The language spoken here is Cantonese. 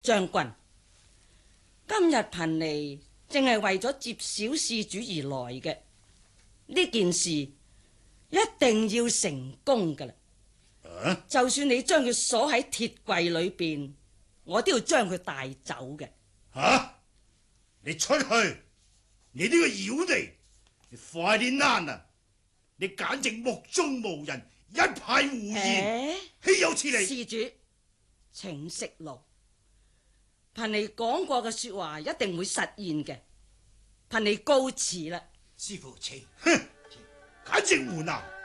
將軍，今日貧尼正係為咗接小施主而來嘅，呢件事一定要成功噶啦。就算你將佢鎖喺鐵櫃裏邊，我都要將佢帶走嘅。 你出去！你呢個妖地，你快啲躝啊！你簡直目中無人，一派胡言，豈有此理！ 施主，請息怒。貧尼講過嘅說話一定會實現嘅。貧尼告辭啦。 師父，請，哼，簡直胡鬧！